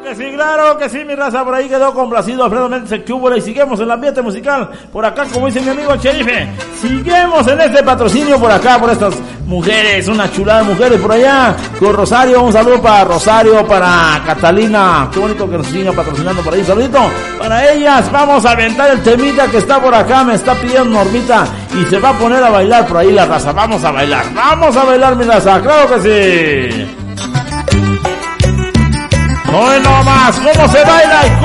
Claro que sí, mi raza, por ahí quedó complacido Alfredo Méndez Chúbula y seguimos en el ambiente musical por acá, como dice mi amigo el Sherife. Seguimos en este patrocinio por acá, por estas mujeres, una chulada de mujeres por allá, con Rosario, un saludo para Rosario, para Catalina, qué bonito que nos sigan patrocinando por ahí, un saludito para ellas. Vamos a aventar el temita que está por acá, me está pidiendo Normita y se va a poner a bailar por ahí la raza. Vamos a bailar mi raza, claro que sí. Hoy no más, ¿cómo se baila?